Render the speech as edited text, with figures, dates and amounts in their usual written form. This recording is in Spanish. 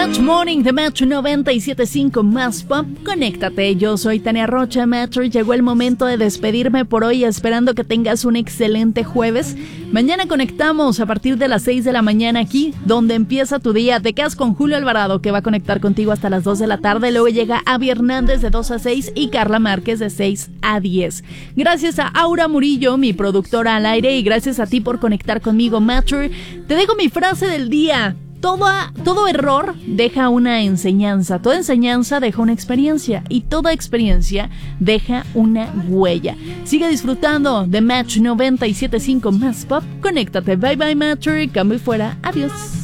Match Morning de Match 97.5 más pop. Conéctate, yo soy Tania Rocha. Matcher, llegó el momento de despedirme por hoy, esperando que tengas un excelente jueves. Mañana conectamos a partir de las 6 de la mañana aquí, donde empieza tu día. Te quedas con Julio Alvarado, que va a conectar contigo hasta las 2 de la tarde. Luego llega Avi Hernández de 2 a 6 y Carla Márquez de 6 a 10. Gracias a Aura Murillo, mi productora al aire, y gracias a ti por conectar conmigo, Matcher. Te dejo mi frase del día. Todo error deja una enseñanza, toda enseñanza deja una experiencia y toda experiencia deja una huella. Sigue disfrutando de Match 97.5 más pop. Conéctate. Bye bye, Matcher. Cambio y fuera. Adiós.